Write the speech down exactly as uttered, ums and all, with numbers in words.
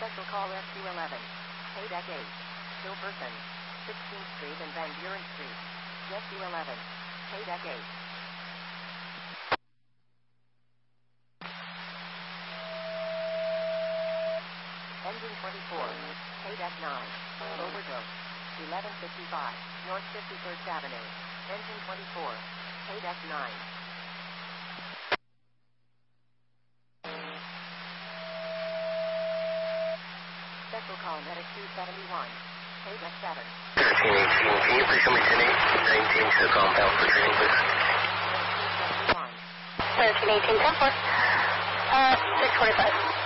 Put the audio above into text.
Special call S Q eleven. Paydeck eight. Hilferson. sixteenth Street and Van Buren Street. S Q eleven. Paydeck eight. Engine twenty-four. Paydeck nine. Overdose. eleven fifty-five. North fifty-first Avenue. Engine twenty-four. Paydeck nine. Special call medic two seventy-one. Paydeck seven. thirteen eighteen, can you please show me ten eight nineteen to compound for training, please? two seventy-one. thirteen eighteen, ten four. Uh, six forty-five.